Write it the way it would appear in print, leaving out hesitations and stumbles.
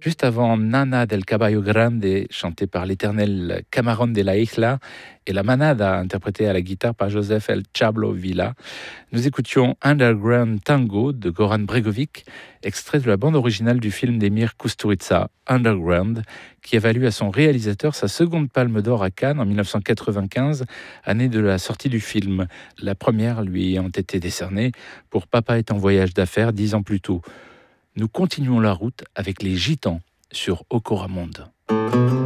Juste avant Nana del Caballo Grande, chantée par l'éternel Camarón de la Isla, et la Manada, interprétée à la guitare par Joseph El Chablo Villa, nous écoutions Underground Tango de Goran Bregovic, extrait de la bande originale du film d'Emir Kusturica, Underground, qui a valu à son réalisateur sa seconde palme d'or à Cannes en 1995, année de la sortie du film. La première lui ayant été décernée pour Papa est en voyage d'affaires 10 ans plus tôt. Nous continuons la route avec les Gitans sur Okoramonde.